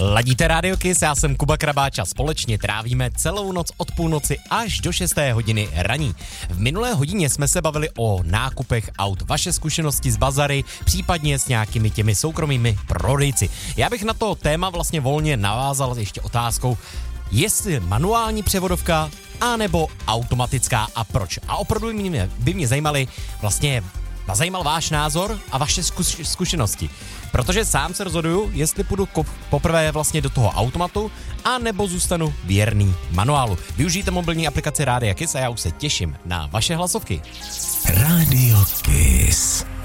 Ladíte Radio Kiss, já jsem Kuba Krabáč a společně trávíme celou noc od půlnoci až do 6. hodiny raní. V minulé hodině jsme se bavili o nákupech aut, vaše zkušenosti z bazary, případně s nějakými těmi soukromými prodejci. Já bych na to téma vlastně volně navázal ještě otázkou, jestli manuální převodovka anebo automatická a proč. A opravdu by mě zajímal váš názor a vaše zkušenosti. Protože sám se rozhoduju, jestli půjdu poprvé vlastně do toho automatu, a nebo zůstanu věrný manuálu. Využijte mobilní aplikaci Rádia Kiss a já už se těším na vaše hlasovky. Radio Kiss.